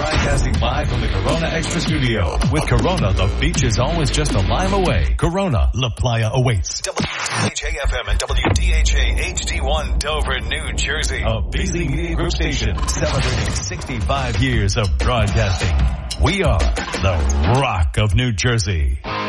Broadcasting live from the Corona Extra Studio. With Corona, the beach is always just a mile away. Corona, La Playa awaits. WDHA-FM and WDHA HD1 Dover, New Jersey. A Beasley Media Group station celebrating 65 years of broadcasting. We are the Rock of New Jersey.